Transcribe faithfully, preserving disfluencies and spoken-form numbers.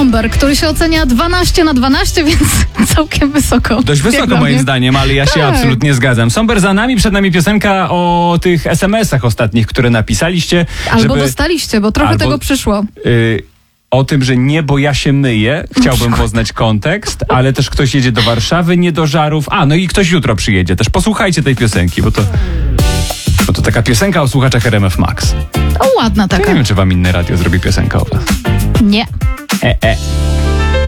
Somber, który się ocenia dwanaście na dwanaście, więc całkiem wysoko. Dość wysoko Jak dla moim mnie. zdaniem, ale ja się Tak. absolutnie zgadzam. Somber za nami, przed nami piosenka o tych es em esach ostatnich, które napisaliście. Albo żeby, dostaliście, bo trochę Albo- tego przyszło. y, o tym, że nie, bo ja się myję. Chciałbym poznać kontekst, ale też ktoś jedzie do Warszawy, nie do Żarów. A, no i ktoś jutro przyjedzie. Też posłuchajcie tej piosenki, bo to, bo to taka piosenka o słuchaczach er em ef Max. O, ładna Ja taka. nie wiem, czy wam inne radio zrobi piosenkę o was. Nie. E, e.